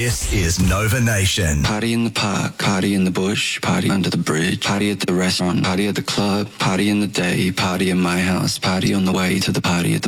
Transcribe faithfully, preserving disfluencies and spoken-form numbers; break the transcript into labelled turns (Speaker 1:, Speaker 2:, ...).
Speaker 1: This is Nova Nation.
Speaker 2: Party in the park, party in the bush, party under the bridge, party at the restaurant, party at the club, party in the day, party in my house, party on the way to the party at the